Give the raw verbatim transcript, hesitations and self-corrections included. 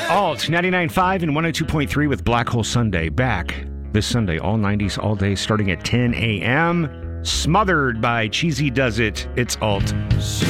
Alt ninety-nine point five and one oh two point three with Black Hole Sunday. Back this Sunday, all nineties, all day, starting at ten a.m. Smothered by Cheesy Does It. It's Alt.